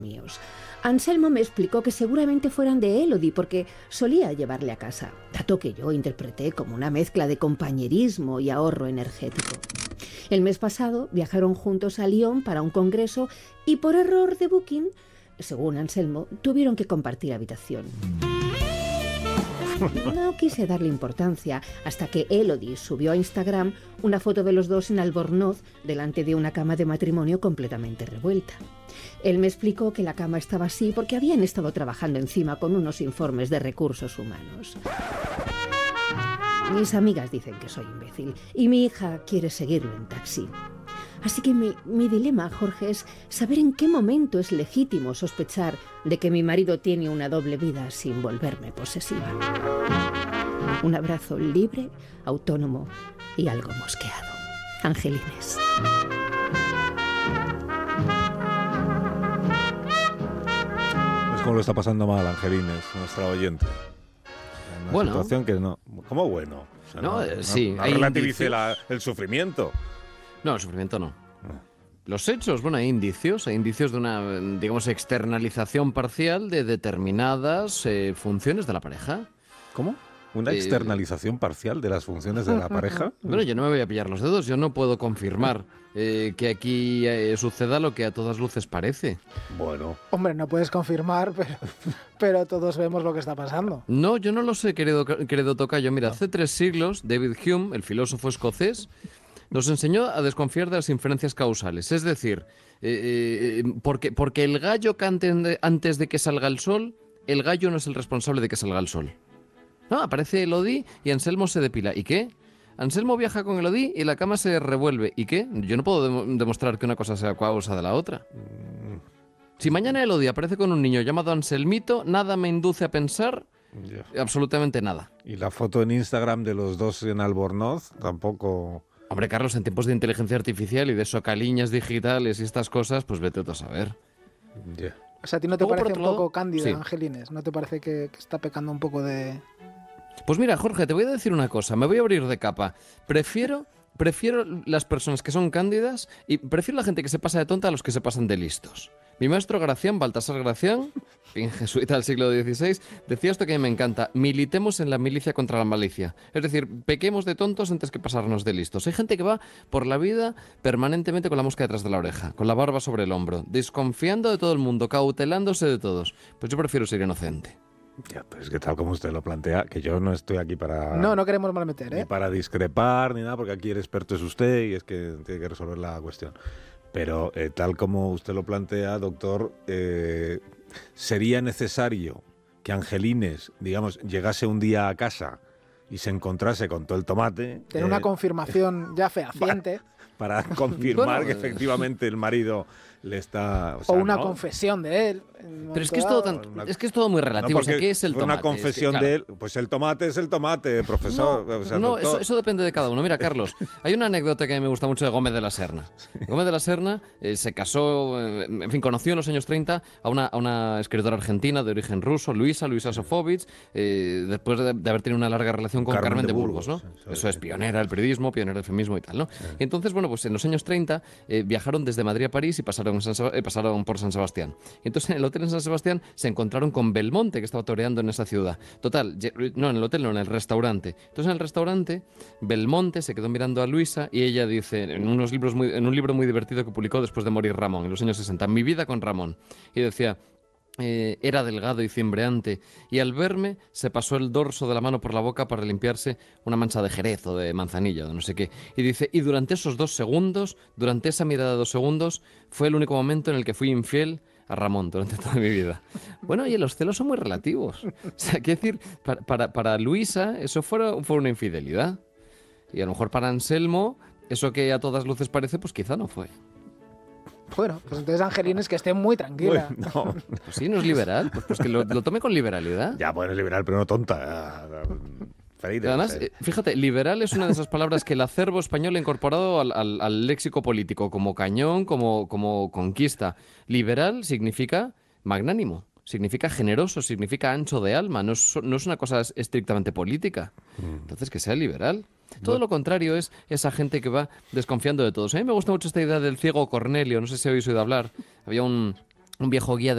míos. Anselmo me explicó que seguramente fueran de Élodie porque solía llevarle a casa, dato que yo interpreté como una mezcla de compañerismo y ahorro energético. El mes pasado viajaron juntos a Lyon para un congreso y por error de booking, según Anselmo, tuvieron que compartir habitación. No quise darle importancia hasta que Élodie subió a Instagram una foto de los dos en Albornoz delante de una cama de matrimonio completamente revuelta. Él me explicó que la cama estaba así porque habían estado trabajando encima con unos informes de recursos humanos. Mis amigas dicen que soy imbécil y mi hija quiere seguirlo en taxi. Así que mi dilema, Jorge, es saber en qué momento es legítimo sospechar de que mi marido tiene una doble vida sin volverme posesiva. Un abrazo libre, autónomo y algo mosqueado. Angelines. Es como lo está pasando mal, Angelines, nuestra oyente. Una Bueno. situación que no... ¿Cómo bueno? O sea, Sí, no hay relativice indicios. el sufrimiento. No, el sufrimiento no. Los hechos, bueno, hay indicios de una, digamos, externalización parcial de determinadas funciones de la pareja. ¿Cómo? ¿Una externalización parcial de las funciones de la pareja? Bueno, yo no me voy a pillar los dedos, yo no puedo confirmar que aquí suceda lo que a todas luces parece. Bueno. Hombre, no puedes confirmar, pero todos vemos lo que está pasando. No, yo no lo sé, querido tocayo. Mira, hace 3 siglos, David Hume, el filósofo escocés, nos enseñó a desconfiar de las inferencias causales. Es decir, porque el gallo cante antes de que salga el sol, el gallo no es el responsable de que salga el sol. No, aparece Élodie y Anselmo se depila. ¿Y qué? Anselmo viaja con Élodie y la cama se revuelve. ¿Y qué? Yo no puedo demostrar que una cosa sea causa de la otra. Si mañana Élodie aparece con un niño llamado Anselmito, nada me induce a pensar absolutamente nada. Y la foto en Instagram de los dos en Albornoz tampoco... Hombre, Carlos, en tiempos de inteligencia artificial y de socaliñas digitales y estas cosas, pues vete tú a saber. Yeah. O sea, ¿a ti no te Luego, por parece un otro poco lado, cándida, sí. Angelines? ¿No te parece que está pecando un poco de...? Pues mira, Jorge, te voy a decir una cosa, me voy a abrir de capa. Prefiero las personas que son cándidas y prefiero la gente que se pasa de tonta a los que se pasan de listos. Mi maestro Gracián, Baltasar Gracián, jesuita del siglo XVI, decía esto que a mí me encanta: militemos en la milicia contra la malicia. Es decir, pequemos de tontos antes que pasarnos de listos. Hay gente que va por la vida permanentemente con la mosca detrás de la oreja, con la barba sobre el hombro, desconfiando de todo el mundo, cautelándose de todos. Pues yo prefiero ser inocente. Ya, pues es que tal como usted lo plantea, que yo no estoy aquí para... No queremos malmeter, Ni para discrepar, ni nada, porque aquí el experto es usted y es que tiene que resolver la cuestión. Pero tal como usted lo plantea, doctor, sería necesario que Angelines, digamos, llegase un día a casa y se encontrase con todo el tomate. Tener una confirmación ya fehaciente. Para confirmar que efectivamente el marido le está... O una confesión de él. Pero es que es todo muy relativo. No, o sea, ¿qué es el tomate? Una confesión de él, pues el tomate es el tomate, profesor. No, eso depende de cada uno. Mira, Carlos, hay una anécdota que me gusta mucho de Gómez de la Serna. Gómez de la Serna se casó, en fin, conoció en los años 30 a una escritora argentina de origen ruso, Luisa Sofovich, después de haber tenido una larga relación con Carmen de Burgos, ¿no? Eso es, pionera del periodismo, pionera del feminismo y tal, ¿no? Sí. Y entonces, bueno, pues en los años 30 viajaron desde Madrid a París y pasaron por San Sebastián. Y entonces en el hotel en San Sebastián se encontraron con Belmonte, que estaba toreando en esa ciudad. Total, no en el hotel, no, en el restaurante. Entonces en el restaurante Belmonte se quedó mirando a Luisa y ella dice, en un libro muy divertido que publicó después de morir Ramón, en los años 60, Mi vida con Ramón. Y decía... era delgado y cimbreante, y al verme se pasó el dorso de la mano por la boca para limpiarse una mancha de jerez o de manzanilla o de no sé qué. Y dice, y durante esos 2 segundos, durante esa mirada de 2 segundos, fue el único momento en el que fui infiel a Ramón durante toda mi vida. Bueno, oye, los celos son muy relativos. O sea, quiero decir, para Luisa eso fue una infidelidad. Y a lo mejor para Anselmo, eso que a todas luces parece, pues quizá no fue. Bueno, pues entonces Angelines que esté muy tranquila. Uy, no. Pues sí, no es liberal. Pues que lo tome con liberalidad. Ya, bueno, es liberal, pero no tonta. Además, fíjate, liberal es una de esas palabras que el acervo español ha incorporado al léxico político, como cañón, como conquista. Liberal significa magnánimo, significa generoso, significa ancho de alma, no es una cosa estrictamente política. Entonces, que sea liberal. Todo lo contrario es esa gente que va desconfiando de todos. A mí me gusta mucho esta idea del ciego Cornelio, no sé si habéis oído hablar. Había un viejo guía